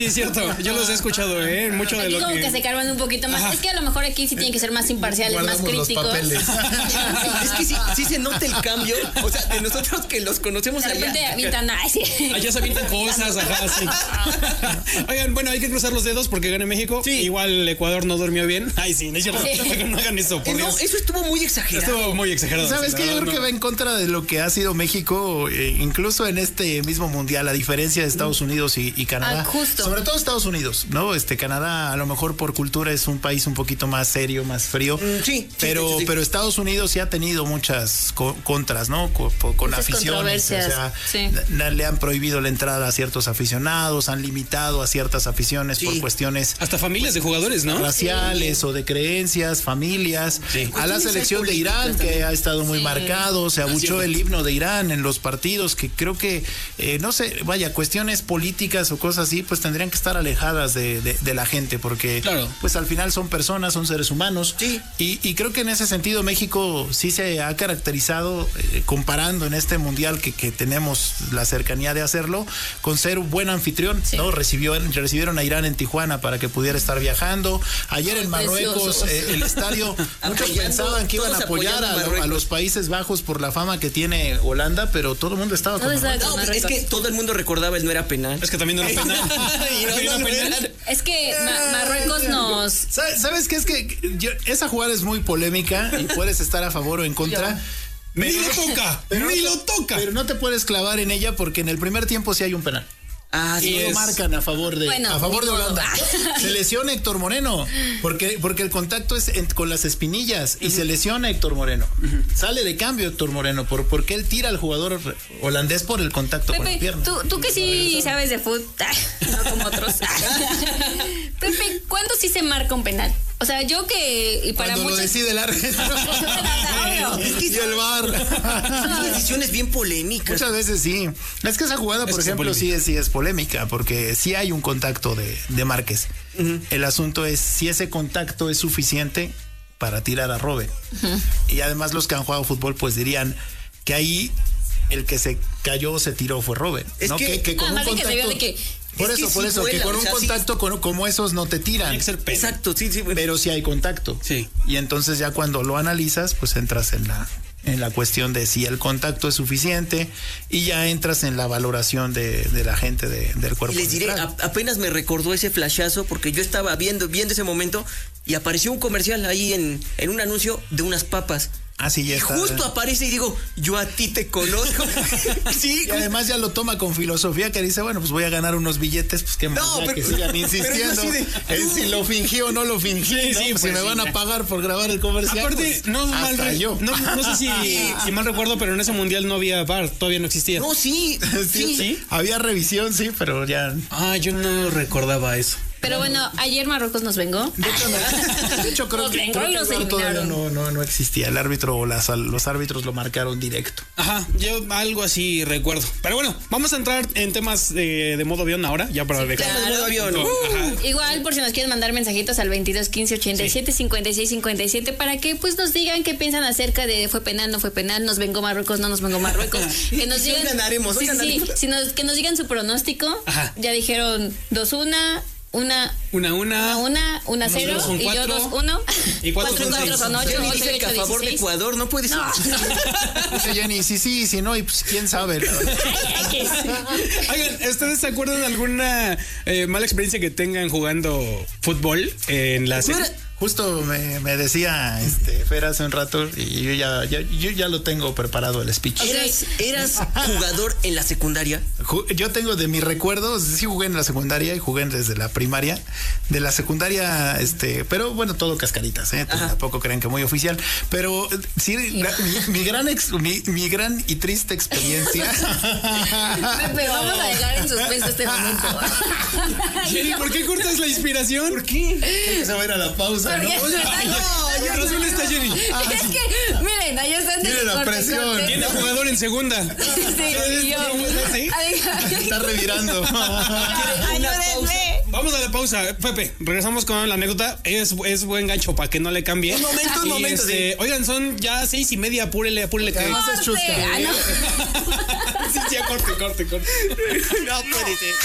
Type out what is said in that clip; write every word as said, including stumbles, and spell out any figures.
Sí, es cierto, yo los he escuchado, ¿eh? Mucho de Aquí lo como que... que se cargan un poquito más. Ajá. Es que a lo mejor aquí sí tienen que ser más imparciales, Guardamos más los críticos. papeles. Es que sí, sí se nota el cambio. O sea, de nosotros que los conocemos De repente allá. avientan, ay, sí. Allá se avientan cosas, ajá, sí. Oigan, bueno, hay que cruzar los dedos porque gane México. Sí. Igual Ecuador no durmió bien. Ay, sí, no es cierto. Sí. No hagan eso, por No, Dios. eso estuvo muy exagerado. Estuvo muy exagerado. ¿Sabes sí, qué? la Yo verdad, creo que no. va en contra de lo que ha sido México, eh, incluso en este mismo mundial, a diferencia de Estados Unidos y, y Canadá. Ah, justo. Sobre todo Estados Unidos, ¿no? Este Canadá, a lo mejor por cultura es un país un poquito más serio, más frío. Mm, sí, sí, pero, sí, sí. pero Estados Unidos sí ha tenido muchas co- contras, ¿no? Co- po- con Muchas aficiones. O sea, controversias, sí. na- le han prohibido la entrada a ciertos aficionados, han limitado a ciertas aficiones Sí. por cuestiones Hasta familias de jugadores, ¿no? raciales o de creencias, familias, Sí. a la Cuestiones selección de políticas Irán también. que ha estado muy Sí. marcado, se abuchó cierto. el himno de Irán en los partidos, que creo que, eh, no sé, vaya, cuestiones políticas o cosas así, pues tendrían que estar alejadas de, de- de la gente, porque Claro. pues al final son personas, son seres humanos, Sí. y, y creo que en ese sentido México sí se ha caracterizado, eh, comparando en este mundial que, que tenemos la cercanía de hacerlo, con ser un buen anfitrión, Sí. ¿no? Recibió, recibieron a Irán en Tijuana para que pudiera estar viajando. Ayer en Marruecos, Preciosos. eh, el estadio, muchos Apoyando, pensaban que iban a todos apoyar apoyando a, a lo- a Marruecos. los Países Bajos por la fama que tiene Holanda, pero todo el mundo estaba con Todo estaba Marruecos. con No, es Marruecos. que todo el mundo recordaba el no era penal. Es que también no era penal. Y no, ¿Sí era no, no penal? era. Es que Ma- Marruecos nos... ¿Sabes, ¿Sabes qué? Es que yo- esa jugada es muy polémica y puedes estar a favor o en contra. Ni lo toca, Pero ni no lo te- toca. Pero no te puedes clavar en ella porque en el primer tiempo sí hay un penal. Ah, Y sí. lo es- marcan a favor de, Bueno, a favor ni de modo. Holanda. Se lesiona Héctor Moreno porque, porque el contacto es en- con las espinillas y se lesiona Héctor Moreno. Sale de cambio Héctor Moreno por, porque él tira al jugador holandés por el contacto con la Pepe, pierna. tú, tú que sí sabes de fútbol, no como otros. Pepe, ¿cuándo sí se marca un penal? O sea, yo que... Y para Cuando lo muchos... decide el árbitro Obvio. y el VAR. Son decisiones bien polémicas. Muchas veces sí. Es que esa jugada, por Es que ejemplo, es sí es, sí es polémica, porque sí hay un contacto de, de Márquez. El asunto es si ese contacto es suficiente para tirar a Robben. Y además los que han jugado fútbol pues dirían que ahí el que se cayó o se tiró fue Robben. Es ¿no? que- que, con Ah, un más bien que se vio contacto... de que- Por Es que eso, por sí eso, vuela, que con o un sea, sí- contacto con- como esos no te tiran. Tiene que ser penal. Exacto, sí, sí. Pero sí hay contacto. Sí. Y entonces ya cuando lo analizas, pues entras en la en la cuestión de si el contacto es suficiente y ya entras en la valoración de, de la gente de- del cuerpo. Y les diré, arbitral. a- apenas me recordó ese flashazo porque yo estaba viendo, viendo ese momento y apareció un comercial ahí en, en un anuncio de unas papas. Ah, sí, ya Y está. justo aparece y digo, yo a ti te conozco. Sí, Y además ya lo toma con filosofía que dice, bueno, pues voy a ganar unos billetes, pues qué más No, da pero- que sigan pero insistiendo yo así de- en si lo fingió o no lo fingió. Sí, ¿no? sí, Pues si pues me sí, van a ya. pagar por grabar el comercial. Aparte, pues, no, mal hasta re- yo. no, no sé si, si mal recuerdo, pero en ese mundial no había V A R, todavía no existía. no, sí, Sí, sí. había revisión, sí, pero ya. Ah, yo no recordaba eso. Pero bueno, ayer Marruecos nos vengó. De hecho, no. De hecho, creo Los que, vengó creo y que los el V A R todavía eliminaron. no, no, no existía. El árbitro o las, los árbitros lo marcaron directo. Ajá, yo algo así recuerdo. Pero bueno, vamos a entrar en temas de, de modo avión ahora, ya para dejar. claro. Modo avión. Ajá. Igual, por si nos quieren mandar mensajitos al veintidós quince ochenta y siete cincuenta y seis cincuenta y siete para que pues nos digan qué piensan acerca de fue penal, no fue penal, nos vengó Marruecos, no nos vengó Marruecos. Que nos Sí, digan, ganaremos, sí, hoy sí, ganaremos. si nos, que nos digan su pronóstico. Ajá. Ya dijeron dos uno, una Una, una. una, una, una cero Nosotros son y yo cuatro. dos uno. Y cuatro son cuatro seis. son ocho, Jenny ocho, dice que a ocho, favor de dieciséis. Ecuador no puede ser. No. Dice Jenny, sí, sí, sí, no, y pues quién sabe. la verdad. Oigan, ¿ustedes se acuerdan de alguna eh, mala experiencia que tengan jugando fútbol en la No serie? era- Justo me, me decía este Fer hace un rato y yo ya, ya- yo ya lo tengo preparado el speech. ¿Eras, eras jugador en la secundaria? Ju- Yo tengo de mis recuerdos, sí jugué en la secundaria y jugué desde la primaria. De la secundaria, este, pero bueno, todo cascaritas, ¿eh? Ajá. Tampoco crean que muy oficial. Pero eh, sí, la- mi, mi gran ex- mi, mi gran y triste experiencia. Pepe, vamos a dejar en suspenso este momento. Jenny, ¿por qué cortas la inspiración? ¿Por qué? Se va a ir a la pausa, Porque- ¿no? Ay, Ay, con razón está Jenny. Es que, miren, ahí están de Miren la corte, presión. corte. Tiene jugador en segunda. Sí, y yo. ¿Sí? Ay, Está revirando. ayúdenme. Vamos a la pausa, Pepe. Regresamos con la anécdota. Es, es buen gancho para que no le cambie. Un momento, un Y, momento, este, oigan, son ya seis y media. Apúrele, apúrele. Que... Además es chusca. Ah, no. Sí, sí, ya, corte, corte, corte. No puede ser.